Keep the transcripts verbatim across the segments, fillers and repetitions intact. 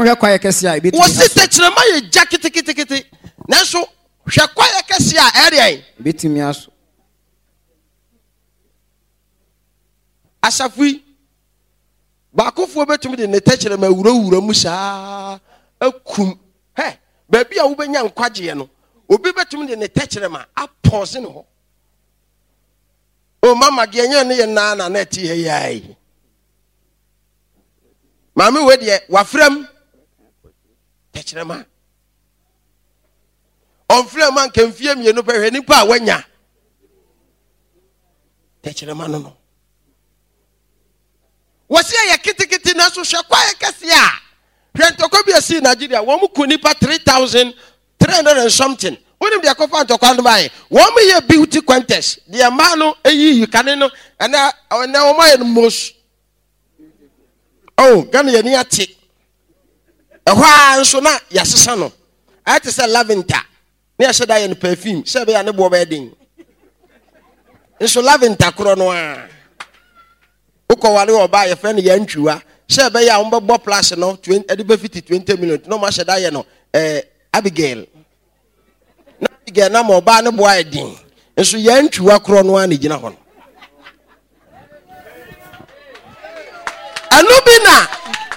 hwe kwaye kese a ebetumi. Wo si tekyerema ye jakete kete kete. Nanso hwe kwaye kese a ere ebetumi aso. Asafui Bakofo betumi de ne tekyerema wura wura mu saa akum. He, baby a wo benya nkwagye no. Obi betumi de ne tekyerema apose ne ho. O mama genye ne ye na na na ti he yai. Mami we de wafram tekyerema. Onfrem man kemfie mienu pe hwe nipa wanya. Tekyerema no no. Wasi ya kiti kiti na so hwekwa ya kese a. Hwe ntoko bi asi Nigeria wo mu kunipa three thousand three hundred and something. Wonim de akofa ntoko ando bae. Wo mu ye beauty contest. De ma no eyi yukane no na na wo ma ye mos. Oh, gana ye ni ate. Ehwa nso na yasesa no. Ate se lavender. Ne ya sheda ye no perfume. Se be ya ne bo ba den. Nso lavender kro no a. Uko wale oba ye friend ye ntwiwa. Se be ya wo bo plus no twenty e be fifty twenty minutes. No ma sheda ye no eh Abigail. Na Abigail na mo ba ne bo a din. Nso ye ntwiwa kro no a ne gina ho. Anubina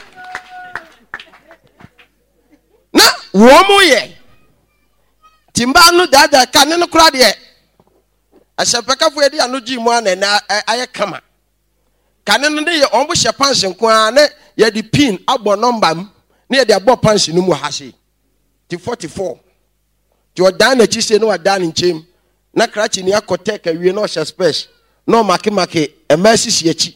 na wo mu ye timba no dada kane no kra de asepekafo edi anoji mu ana na aye kama kane no ne ye ombo hye panse nko a ne ye di pin abo number m ne ye di abo panse no mu ha se ti forty-four ti odan na chi se no odan nchem na krachi ni akotek awie no hye space no make make e masisi achi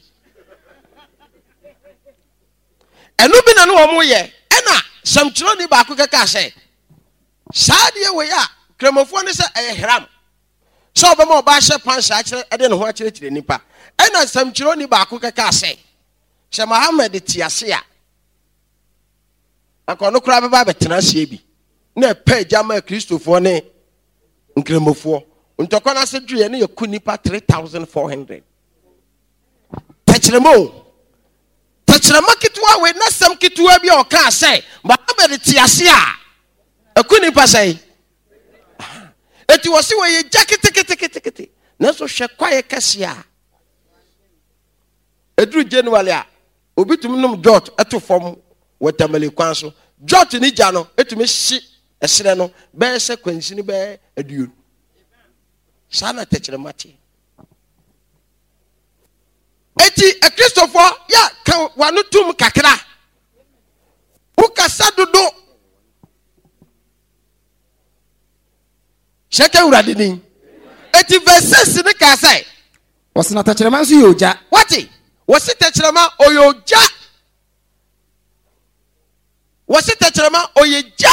enu bi na no wo mu ye ena samtro ni ba ko kaka se saade we ya kremofo ne se ehram so obema oba hye pansa akire ede ne ho akire kire nipa ena samtro ni ba ko kaka se she Muhammad tiase a akono kura be ba betena se bi na pe jama Kristofo ne nkremofo ntoko na se due ne yaku nipa three thousand four hundred techremo techremo kitwa we na sam kitwa bi o ka se Muhammad tiase a akuni pasai eti wasi we jakete kete kete kete na so hwe kwaye kase a edru January a obitum num dot eto fom watamale kwan so dot ni ja no etumi hye esere no be se kwansi ni be aduo sana techere mate eti a Christopher ya kan wanu tum kakra ukasa dodo Sheke urade ni. Eti verses ni ka say. Wasi na techrema nso yoja. Wati? Wasi techrema oyoja. Wasi techrema oyeja.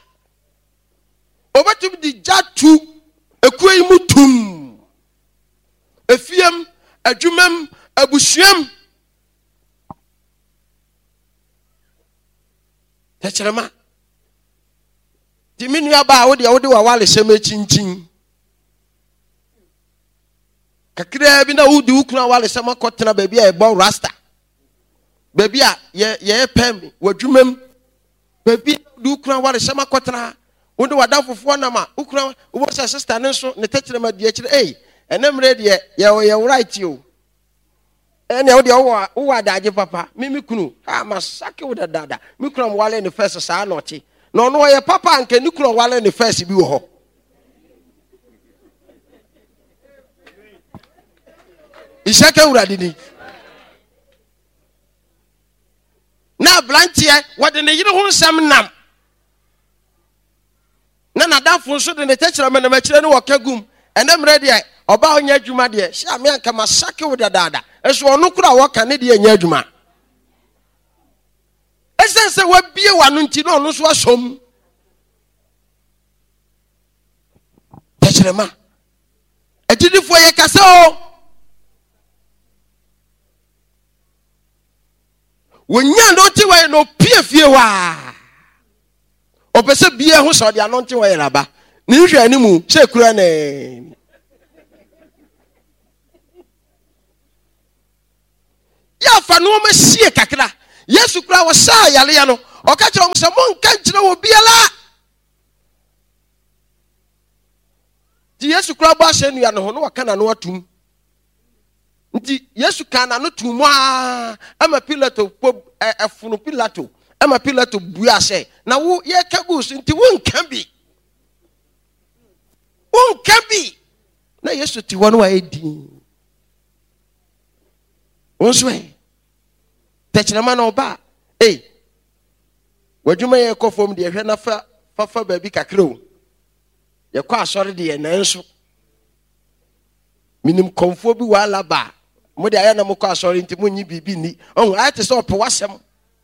Obatum di jatu ekuyi mutum. Efiem, adwumam, abusuam. Techrema Diminu ya ba wo de wo de wa wale seme chinchin kakira bi na wo di ukuna wale sema kotena baby a ebo rasta baby a ye ye pem wadwumam baby di ukuna wale sema kotena wo de wadafofo na ma ukuna wo se sister ne so ne techere ma die kire eh enemre de ye ye right yo ene wo de wo wo adaje papa mimi kunu ha masake wo da dada mi kunu wale ne first saa na ochi no no ye papa anke ni kuro wale ne first bi wo ho isake urade ni na blantie wode ne yire ho nsam nam na nadafo so de ne techere me na makire ne wokagum enemre de oba onya adwuma de sha me anka masake wo dada eso ono kura woka ne de anya adwuma esense wabie wanu nti no no so asom techrema ejidifo ye kase o wonya no ti we no pie fie wa opese bie ho so de anonte we raba ni hwe animu se kura ne ya fa no ma sie kakra Yesu kura wo sa yale ya no ɔka kyerɛ wɔn sɛ monka nkyerɛ wɔ biara. Nti Yesu kura bɔ ahyɛ nnua no ho na wɔka n'ano atum. Nti Yesu ka n'ano tum a ama Pilato ɛfono Pilato ama Pilato bua sɛ na wo yɛka gu so nti wonka bi. Wonka bi. Na Yesu ti hɔ no wa edi. Onso ɛ. Tɛkyerɛma na ɔba. Ei. Wadwuma yɛ kɔ fam deɛ hwɛ na fa fa fa baabi kakra o. Yɛ kɔ asɔre deɛ na nso. Minim komfo bi wala ba. Mo de ayɛ na mo kɔ asɔre nti mo nyi bibi ni. Ɔhu ayɛ te sɛ ɔpɛ wasɛm.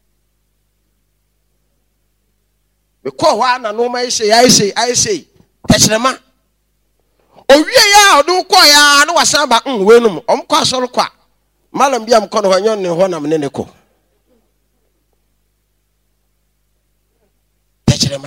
Me kɔ hɔ ana no ma yɛ yɛ yɛ yɛ tɛkyerɛma. Owie ya ɔdo kɔ ya na wasan ba mm we num. Ɔm kɔ asɔre kɔ. Malam bi am kɔ no hɔ nyɔ ne hɔ na me ne ne kɔ. Tɛkyerɛma.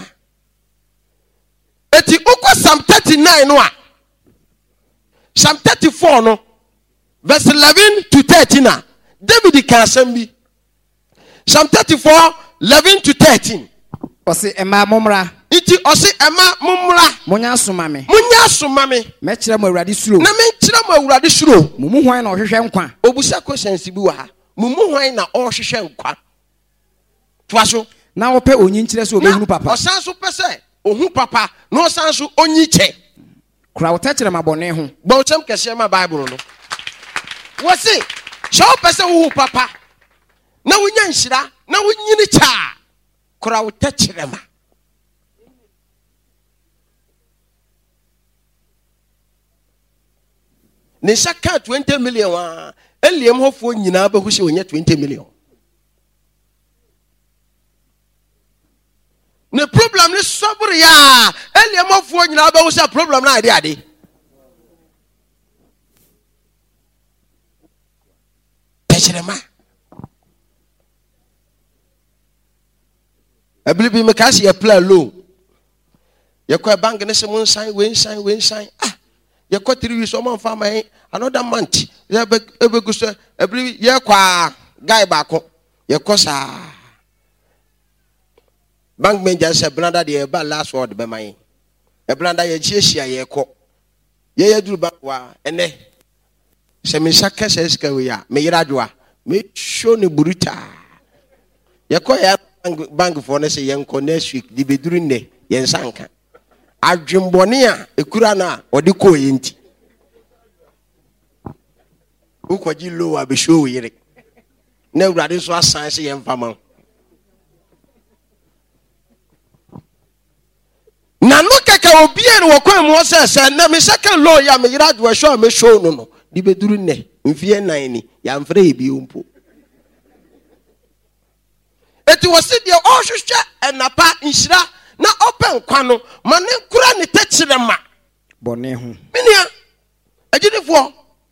Eti ukwa Psalm thirty-nine no a. Psalm thirty-four no. Verse eleven to thirteen a. David ka asɛm bi. Psalm thirty-four eleven to thirteen. Ɔse ɛma momra. Iti ɔse ɛma momra. Monya asoma me. Monya asoma me. Mɛkyerɛ mo Awurade suro. Na menkyerɛ mo Awurade suro. Mo mu hwan na ɔhwehwɛ nkwa. Obusa questions bi wɔ ha. Mo mu hwan na ɔhwehwɛ nkwa. Toa so. Na wɔpɛ onyi nkyerɛ so obehunu papa. Ɔsan so pɛ sɛ ohu papa na ɔsan so onyi kyɛ. Kura wo tɛkyerɛma bɔne ho. Bɔnkyɛm kɛseɛ ma Bible no. Wɔse sɛ ɔpɛ sɛ ohu papa na wonya nhyira na wonyini kyɛ. Kura wo tɛkyerɛma. Ne shaka twenty million wa eliem hofo nyina ba hu sɛ onya twenty million. Ne problem ne sobri ya eliem hofo nyina ba hu sɛ problem na ade ade. Tɛkyerɛma. Abili me ka se apply loan. Ye kwa bank ne se mon sign we sign we sign ah ye kwa three weeks o man fa man another month ye be ebe guso abili ye kwa guy ba ko ye kwa sa bank manager se blanda de ba last word be man e blanda ye chiehia ye ko ye ye duru bank wa ene se me saka se ska we ya me yiradwa me show ne buruta ye kwa ya bank for ne se ye nko next week di beduru ne ye nsanka adwembone a ekura na odi ko yenti ukwaji lo a be show yire na Awurade so asan se ye mfama na no kaka obi e wo kwan mu se se na me second lo ya me yira do show me show no no di beduru ne mfie nan ni ya mfre e bi ompo eti wose de o hwehwe enapa nhyira na open kwano mane kura ne tɛkyerɛma bɔne ho. Minia agidifo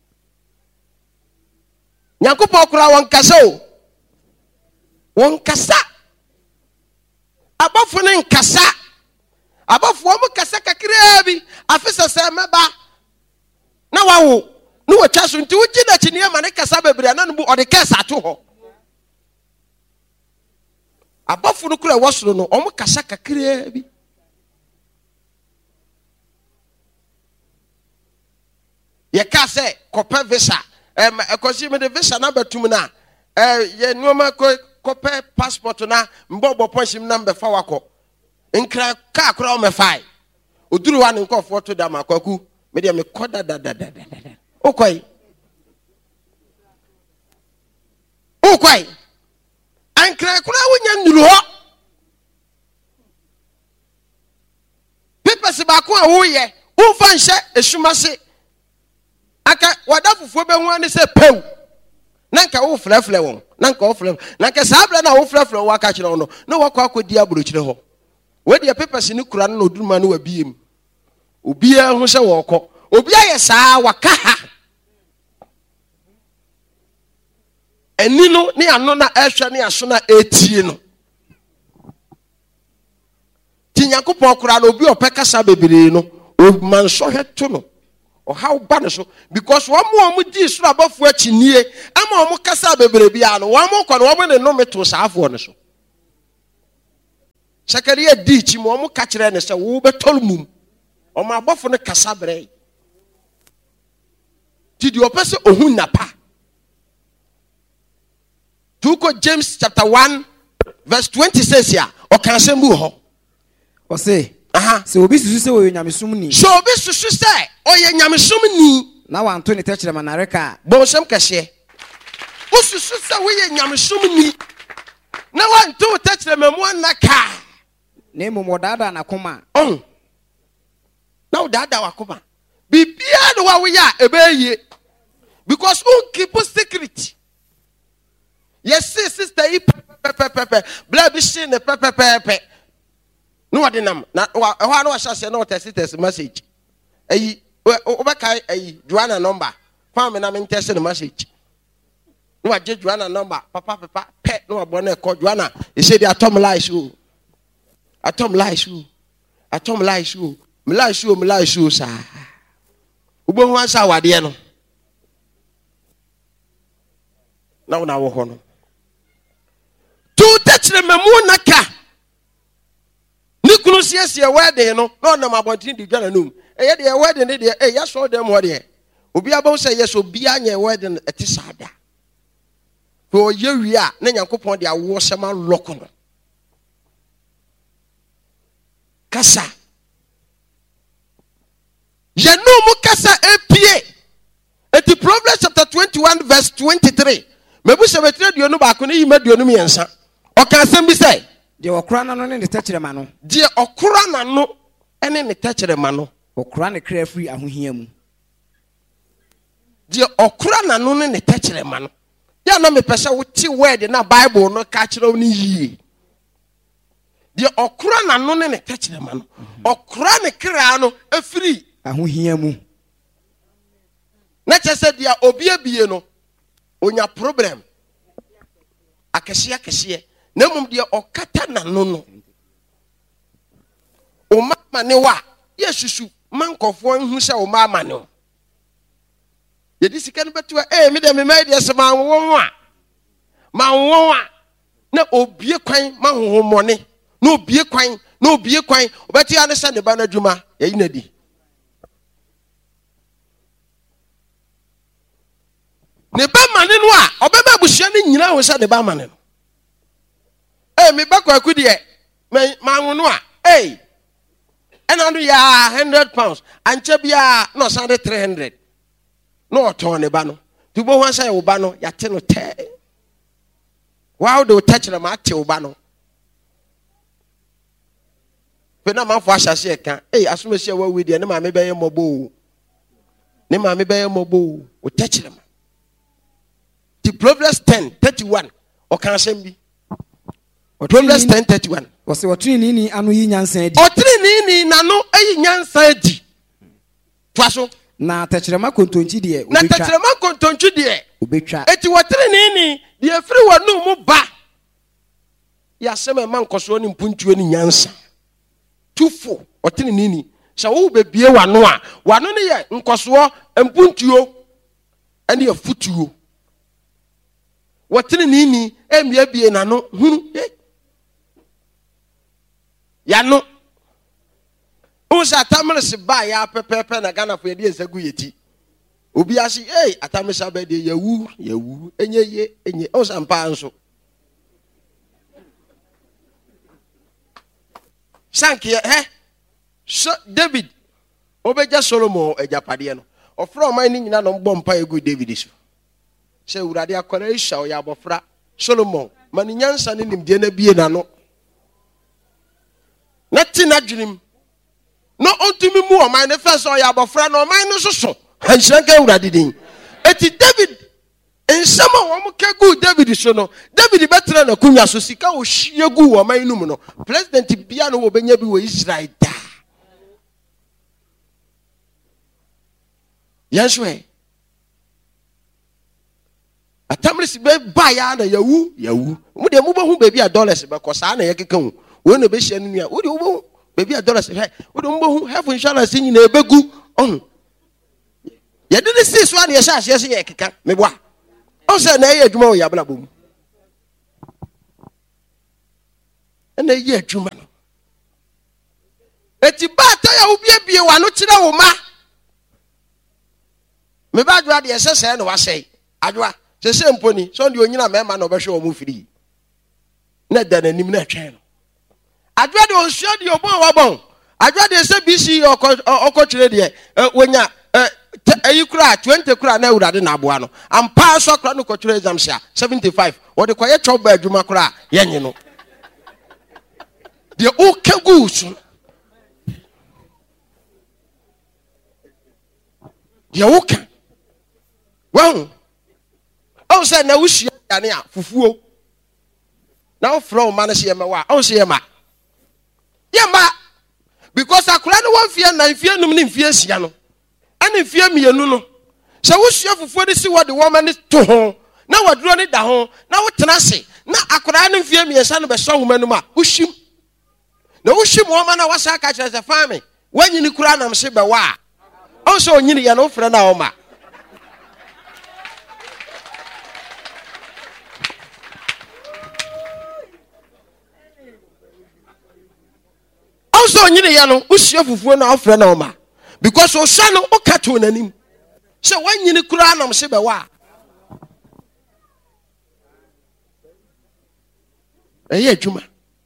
Nyankopɔn kura won kasa o won kasa abafo ne nkasa abafo mo kasa kakra bi afisa sɛ meba na wawo no watwa so nti wugi na kyini ma ne kasa bebre na no bu ɔde kasa ato hɔ abafo no kura wasoro no omo kasa kakra bi ye ka se kope visa em ekosi me de visa na batum na eh ye nuoma kope passport na mbobo ponshim na mbefa wako nkra ka kura o me fai oduru wa ne nkofo to da makwaku me de me koda da da da da okoi okoi ankra kura wonya nduru ho pepese ba ko a wo ye wo fa nhye esuma se aka wada fufuo be hu ani se pew nanka wo frɛfrɛ won nanka wo frɛ nanka sabra na wo frɛfrɛ wo aka kyerɛ no na wo akɔ akɔdi abrokyire ho we de pepese ni kura no oduruma no wabiem obia hu se wo kɔ obia yɛ saa waka ha eni no ne ano na ehwe ne aso na etie no ti Nyankopɔn kura no obi opekasa bebre no o man so hweto no o how bad so because one more mu di sura abafo achinie ama o mu kasa bebre bia no one more kwa no wo ne no meto saafo no so Shakaria ditch mo catch and say, Who be told mum? Or my buff on a casabre. Did your person ohunapa? To go James chapter one, verse twenty says here, or can say muho. Or say, Aha, so be so say we nyamesumni. so be so say, oh ye nyamesumni. Now I'm twenty touch them America. Bonsam kashe. Musu say we ye nyamesumni. Now one two touch them one naka. Name mo dada na koma. Oh. Now dada wakoma. Bibia no wa we ya ebe ye. Because who keep a secret? Yes, sister, he pepe pepe, blabby shin the pepe pepe. No, I didn't. Now, I know I shall say no test it message. A overkai a Joanna number. Farm and I'm in testing the message. No, I just Joanna number. Papa, papa, pet, no, bonnet called Joanna. He said, the atom lies you. Atom lies you. Atom lies you. Milish you, milish you, sir. Ubo once our dear. Now, now, honor. Two touch them a moon naka. Nicholas, yes, your wedding, no, no, no, my bounty, the Janum. A yet your wedding, a yes, show them what here. Ubi about say yes, will be on your wedding at Tisada. For a year, we are, Nanya Coupon, the Awasama Locono. Casa. Yanu Mukasa A P A. At the Proverbs chapter twenty-one, verse twenty-three. Maybe some trade you know back when you made your name answer. Or can somebody say, the Okrana no in the touch the mano. Dear Okurana no, and in the touch of the mano. Okrana clear free and him. Dear Okurana no in the touch of the mano. Ya no me person with two word in a Bible no catch only ye. Dear Okurana no in the touch of the mano. Okurana crano a free. And who hear mu. Not just said, dear Obia Bieno. On your problem, Akasia Kasia, Nemum dear or Katana no no. O Mamma Newa, yes, you should monk of one who shall Mamma no. Yet this can bet to a medium made as a man one. Man one. No, oh, be a coin, man money. No, be a coin, no, be a coin, but you understand the banner Juma, a unity. Ne ba mane no a obeba buhia ne nyina wo sha ne ba mane no eh me ba kwa kudie me manwo no a eh ena no ya one hundred pounds anche bia no sande three hundred no oton ne ba no tu bo ho sha wo ba no ya te no te wow do touch na ma te wo ba no pe na ma fo asha se ka eh asoma se wa wi de ne ma me be ye mobo ne ma me be ye mobo wo touch na the Proverbs ten thirty-one or can I be? Proverbs ten thirty-one. Was what trini anu yi nyansan di. O trini ni nanu ayi nyansan di. Twaso. Na tachrema kontonchi de. Na tachrema kontonchi de. Obetwa. Eti wo trini ni de afiri wanu mu ba. Ya sema man koso ni mpuntuo ni nyansa. Tufo o trini ni. Sha wo bebie wanu a, wanu ne ye nkoso mpuntuo ene ye futuo. Watini nini emye bie nano hunu eh yano unsa atamrese ba ya pepepe na Ghana for ye esagu yeti obi asi eh atamrese ba de yawu yawu enye ye enye unsa mpa nso sanki eh so David obeja Solomon ejapade no ofro man ni nyina no mbọ mpa egu David so se urade akora isha o ya bofra Solomon mani nyansa ne nimde na bie na no nati na dwunim no ontumi mu o man ne first o ya bofra no man no soso hanhranka urade din eti David ensama wo mka gu David so no David betra na kunya so sika o hie gu o man no mu no president bia no wo benya bi wo Israel da yashwe atamresi be ba ya na yawu yawu mu de mu bo hu baby a dollars be kosa na ye keka hu wo na be hia nu a wo de wo bo baby a dollars he wo de mu bo hu health insurance nyina ebegu on ye de ne sis wa na ye sha hia se ye keka me bo a o se na ye adwuma wo ya bla bom na ye adwuma no eti bata ya wo bie bie wa no kire wo ma me ba adwa de sese na wa sei adwa sese mponi so de onyina mema na obehwe wo mu firi na da nanim na twen no adwa de onsuo de obon wa bon adwa de se bc okotwere de wonya ayi kura twenty kura na urade na aboa no ampa so kura no kotwere exam sha seventy-five wo de koye choba adwuma kura yenye no de o kagusu de o ka wan o se na wuhia ane a fufuo na o fro ma na se ma wa o se ma yema because akura no wan fie na fie num ne fie sia no ani fie mienu no se wuhia fufuo de si wo de wo ma ne to ho na waduro ne da ho na wo tena se na akura ne fie miesa no be so wo manum a wuhim na wuhim wo ma na wasa ka kire se fami wanyini kura na mse be wa o so onyini ye no frɛ na o ma so nyine ya no usia fufuo na ofre na oma because o sha no o ka to nanim se wanyini kura anam se be wa eye adwuma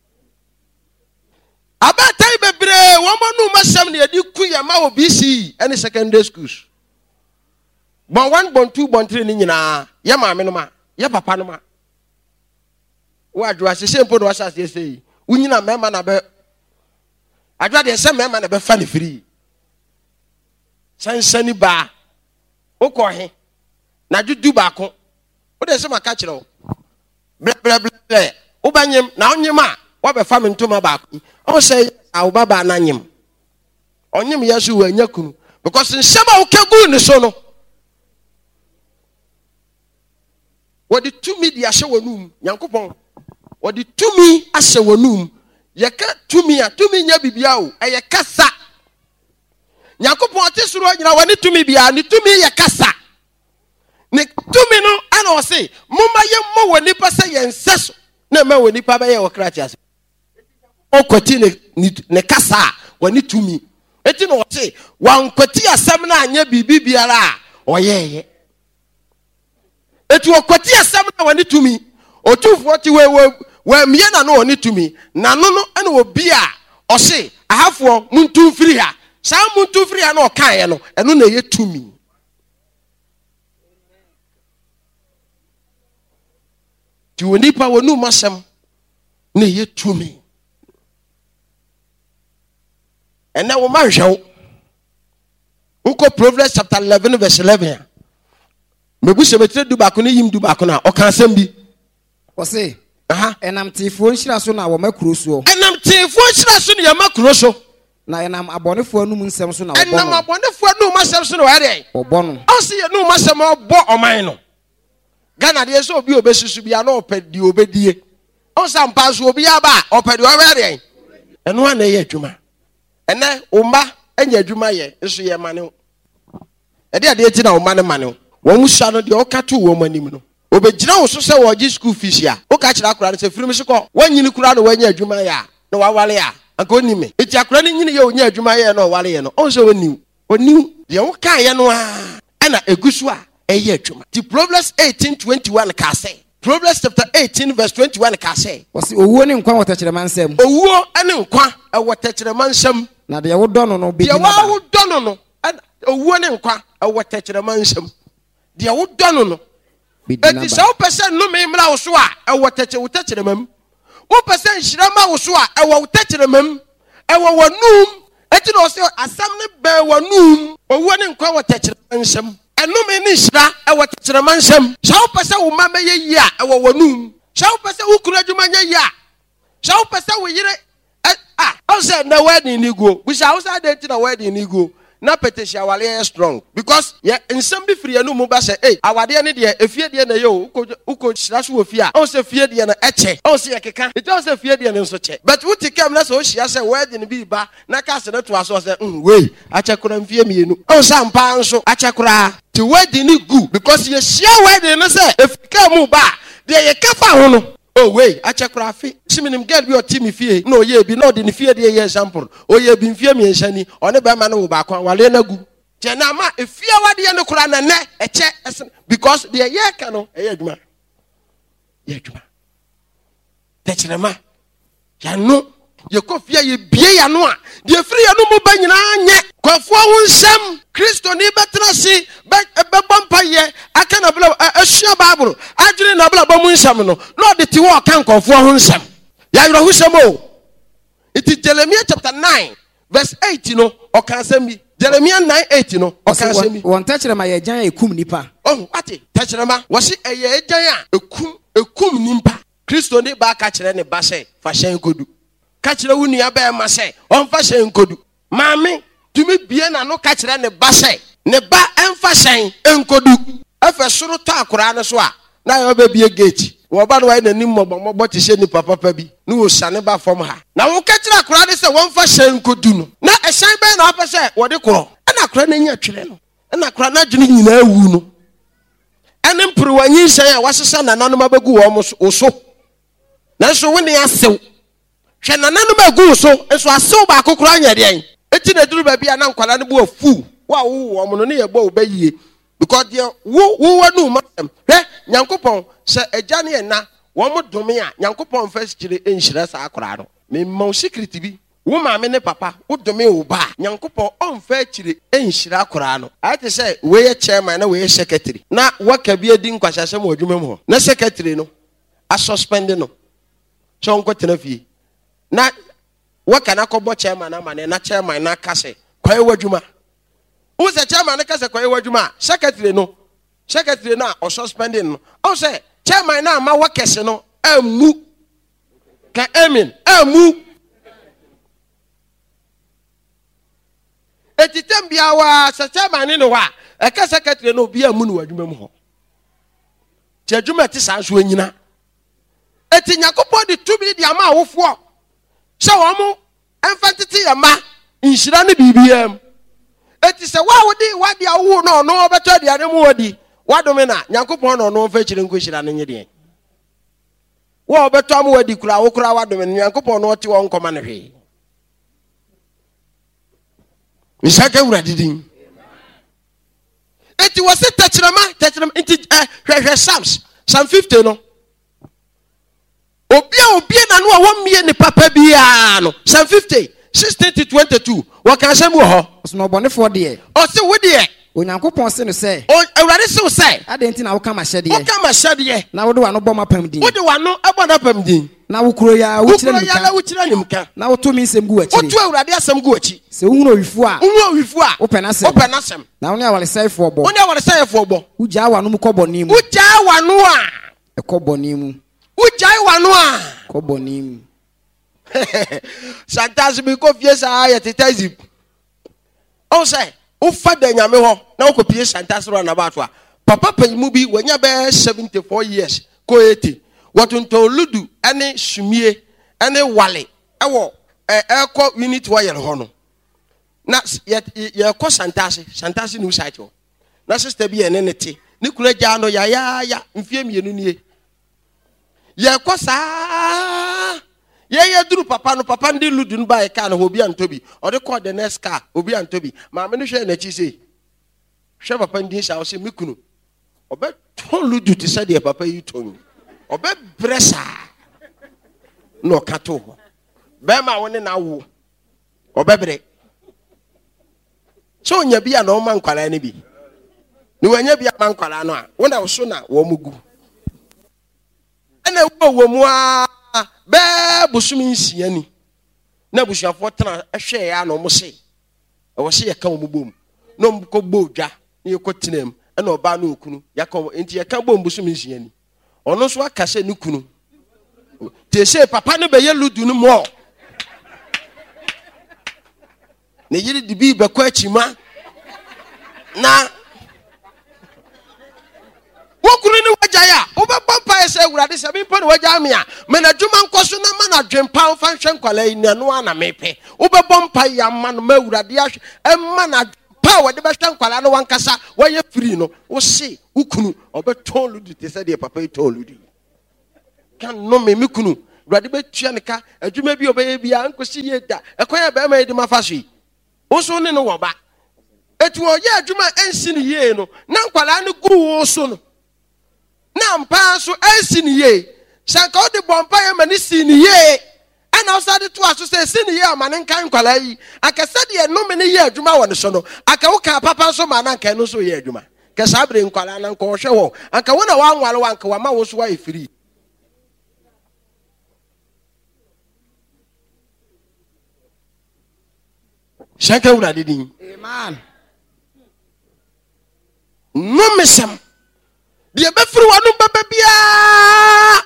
abatai bebre wo manu masam ne adi ku ya ma obi si any secondary schools bon one bon two bon three ni nyina ya ma me no ma ya papa no ma wa adwa se sempo no wasa se sei unyina mema na be adwa de se mema na be fa ne free sansani ba okohe na judu ba ko o de se maka kire o ble ble ble o banyem na onyem a wo be fa me ntoma ba ko o se awo baba na nyem onyem yesu wa nyakunu because nsema o kegu ne so no what the two media show wonum yankopon what the two me ashe wonum ye ka two me a two me nya bibia o eye kasa yankopon atesuro nyina wani two me bia ni two me ye kasa ne two me no ana o se mumma ye mo woni pase ye nseso na ma woni pa ba ye wo kratias o kwati ne ne kasa wani two me eti no o se wan kwati asem na anya bibi biara o ye ye eti okwati asem na wani two me otufo ti we we mie na no oni to me na no no ene obi a o se ahafo muntu firi ha sa muntu firi ha na o kan ye no eno na ye to me ti woni pa wonu masem na ye to me ene wo ma hwew uko Proverbs chapter eleven verse eleven mebu se betre du ba ko ne yim du ba ko na o kan asem bi o se aha enam tifo nhira so na wo makuro so enam tifo nhira so ne ya makuro so na enam abonefo anum nsem so na wo enam abonefo anum masem so na wa de obo no o se ye no masem obo oman no Ghana de so obi obesusu bia na opedi obedie o sampa so obi aba opedi o wa de eno ana ye adwuma ene umba anya adwuma ye nso ye mane e de ade eti na umba ne mane wo musa no de o ka to wo manim no obejina wo so se wo gi school fees ya o ka kira akura se firim se ko wanyini kura no wanya adwuma ya na wa wale ya anka onime eti akura ni nyini ye onya adwuma ya na wale ye no on se woni oni de wo kan ye no a ana egusu a eye adwuma ti Proverbs eighteen twenty-one ka say Proverbs chapter eighteen verse twenty-one ka say wasi owuo ne nkwa wotachirema nsem owuo ane nkwa e wotachirema nsem na de wo do no no de wo do no no owuo ne nkwa e wotachirema nsem de wo do no no eti so percent no me mra wo so a e wo tache wo tache mam one percent hira ma wo so a e wo tache mam e wo wanum eti no se asam ne be wanum owo ne nkwa wo tache nsem eno me ne hira e wo tache man nsem so percent wo ma me ye yi a e wo wanum so percent wo kura dwuma nya yi a so percent wo yire ah o se na wedding ni go bi sa o sa de ti na wedding ni go na petition awale is strong because yeah nsem bi free anu mu ba say eh awade ne de efie de na ye o uko hira so ofie a o se fie de na eche o se yekeka it o se fie de na nso che but wuti kam na so hia say wedding bi ba na ka se na to aso say mm we achekura mfie mienu o se ampa nso achekura ti wedding ni good because ye share wedding no say efika mu ba de ye kafa ho no oh wait ache kura afi siminim girl bi o ti mi fie na oye bi na o de ni fie de ye example oye bi mfie mi enshani one be ma na wo ba kwa wale na gu jena ma efie wade ye ne kura na ne eche because the ye ka no eye adwuma ye adwuma techrema ya no ye kofia ye bie ya no a de free ya no mu ba nyina anye kwafo ho nsem Kristo ni betra si be bompa ye aka na bla asua bible adwene na bla ba mu nsem no no de ti wo kan kwafo ho nsem ya yoro ho nsem o it is Jeremiah chapter nine verse eight no o kan nsem bi Jeremiah nine eight no o kan nsem bi won techrema ye gyan ekum nipa oh ati techrema wo si eye gyan a ekum ekum nipa Kristo ni ba ka kire ne ba se fa hyen kodu ka kire wo nua ba ma se on fa hyen kodu maame tumi bie na no ka kire ne ba se ne ba enfa hyen enkodu afa soro to akora ne so a na yo ba bie gate wo ba no wa na nim mobo mobo ti hye ni papa pa bi ne wo sane ba fom ha na wo ka kire akora ne se won fa hyen kodu no na ehyan ba na apa se wo de koro na akora na nya twere no na akora na dwene nyina awu no ene mpuru wanyi hyen a wasesa na nanom abagu wo so na so woni asew hwe nananu magu so eso asew ba kokoro anya de eti na duru ba bia na nkwala ne bo afu wa wo wo mo no ne ye bo ba yie because de wo wo wanu masem hwe nyankopon se agya ne na wo mo dome a nyankopon first kire enhyira sa akora no me ma secret bi wo maame ne papa wo dome wo ba nyankopon on fa kire enhyira akora no ate se we ye chairman na we ye secretary na waka bi edi nkwashasem odwuma mu na secretary no a suspend no chonko tenafie na waka na kobo chairman na mane na chairman na kase kwae wadwuma wo se chairman na kase kwae wadwuma secretary no secretary na o suspending no o se chairman na ma wakese no amu ka amen amu etitem bia wa se chairman no wa e ka secretary no bia mu no wadwuma mu ho ti adwuma ti san so anyina eti nyakopo de tumi di ama awofo se wo mu enfantiti ya ma inhyira ne bibiam eti se wa wodi wadi awu no no obeto de ane mu wodi wadome na nyakopo no no fa chire nkohyira ne nyede wo obeto am wadi kura wo kura wadome nyakopo no ti wo nkoma ne hwe misaka wura didin eti wo se tachirama tachirama enti hwe hwe Psalms Psalm fifty no obia obia na no wo mie ne papa bia no Psalm fifty sixteen to twenty-two wo kan sem wo ho so no bonefo de o se wo de onyankopon se no se o awurade se wo se adenti na wo ka ma hyede wo ka ma hyede na wo de wa no bɔ mapam din wo de wa no abo na pam din na wo kuro ya wo kire nimka na wo kire nimka na wo to mi nsem gu akiri wo to awurade asem gu akiri se wo hunu owifu a wo owifu a wo pɛ na sem wo pɛ na sem na wo ne awale saifo bɔ wo ne awale saifo bɔ wo gya wa no mu kɔbɔ ni mu wo gya wa no a e kɔbɔ ni mu ujai wanu a kobonim santas bi ko fie sa ya tetazi o say o fa da nyame ho na o ko pie santas ro na ba to a papa panyimu bi wanya be seventy-four years ko eighty watunto ludu ene sumie ene wale ewo e ko unit wa yele ho no na ye ye ko santas santas ni site ho na sister bi ene ne te ni kura gya no ya ya ya mfie mienu nie ye kosa ye ye duru papa no papa ndi ludu no ba e ka no obi antobi o de call the next car obi antobi ma me no hwe na chi sei hwe papa ndi sha o se mikunu obe ton ludu ti se de papa yi ton obe bresa no kato be ma woni na wo obe bre so nya bia na o man kwala ne bi ni wanya bia man kwala no a wona wo so na wo mugu ene wo wo mu a be busumi nsia ni na busuafo tena ehwe ya na omo se e wo se ye ka omo bom no mko bodwa ne ye kotinam ene oba na okunu ya ka enti ye ka bom busumi nsia ni ono so aka se ne kunu te se papa ne be ye ludu no mo ne yiri dibi be kwa chima na wokuru ni wajaya obeba pa ese awurade se bi pa ni waja me a me na dwuma nkoso na ma na dwempa fa nhwe nkwala ina no ana mepe obeba mpa ya ma no ma awurade ahwe e ma na pa wode be hwe nkwala no wankasa waye free no wo se wokunu obeton ludi te se de papa iton ludi kan no me mikunu awurade betua ne ka adwuma bi obeye bia nkosi ye da ekwan ya ba ma yedi mafa so yi wo so ne no wo ba etu oye adwuma ensi ne ye no na nkwala ne gu wo so no na mpa so ensi ne ye sanka odi bompa ye mani si ne ye ana osade to aso se si ne ye amane nkan nkwala yi akase de no me ne ye adwuma wo ne so no aka wo ka papa so ma na nkan no so ye adwuma ke sabre nkwala na nko hwe wo aka wo na wa nwale wa nka wa ma wo so wa efiri Shanka wura didi. Amen. No mesam. Dia be firi wanu baba bia.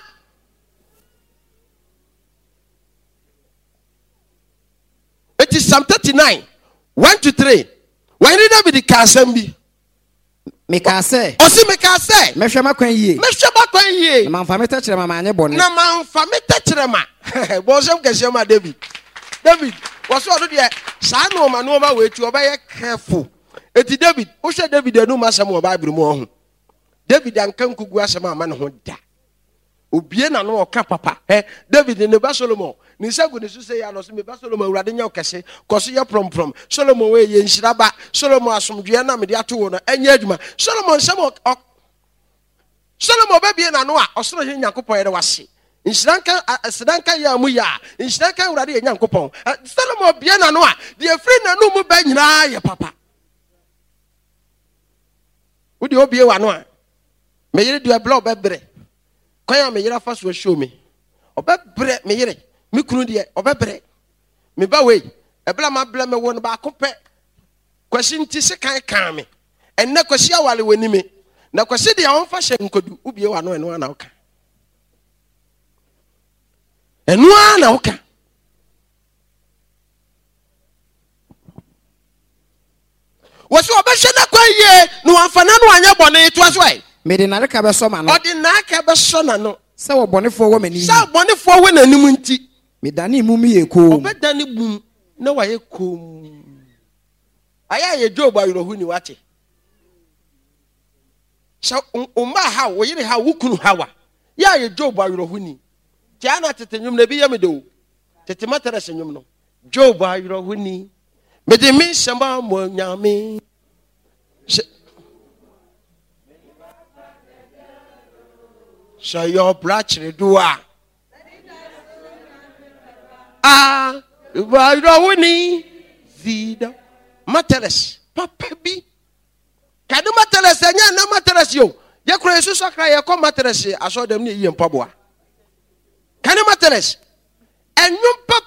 It is Psalm thirty-nine, one to three. When did that be the Kasembi? Meka say. Osi meka say. Mehwe makwan yie. Mehwe makwan yie. Na manfa meta kire mama anye bone. Na manfa meta kire ma. Bosem kese ma David. David, was what do you say? No man, no man, wait, you are careful. Eti David, who said David, the no master more Bible more. David and Ken Kuguasama man who da. Ubiena no papa. Eh, David in the Basolomo. Nisa good to say, I lost me Basolomo, Radinio Casse, Cosia prom prom, Solomon way in Shiraba, Solomon, some Diana Mediatuna, and Yedma, Solomon, some of Solomon baby and Anoa, or Solomon Yacopo was. In Sri Lanka, Sri Lanka ya muya. In Sri Lanka uradi nyankopon. Solomon bien anoa. Dear friend na no mu ba nyina ya papa. Udi obi e wanoa. Me yire do blow bebre. Kwanya me yire fa so show me. Obebre me yire. Me kunu de obebre. Me ba we. Ebla ma bla me won ba akopɛ. Kwasi nti se kan kan me. Enne kwasi awale wani me. Na kwasi de awon fa hye nkodu. Ubi e wanoa eno na oka. Enua na oka. Woso obehwe na kwaye no amfana no anya bone to aso ai. Me de na ka be so ma no. Odi na ka be so na no. Se wo bonefo wo mani. Se bonefo wo nanim nti. Me dane mu mi ye ko. Obedane bum na wa ye kom. Aya ye Job ayrohu ni wache. So umma ha wo yire ha wukunu hawa. Ya ye Job ayrohu ni. Tiana tete nyum na bi ya me do. Tete matara se nyum no. Job ayrohu ni. Me de mi samba mo nyame. So your brother do ah. Ah, ayrohu ni zida. Materes papa bi. Kadu materes nya na materes yo. Ye kura yesu sakra ye ko materes aso dem ni ye mpaboa. Kani materes. Enyum pa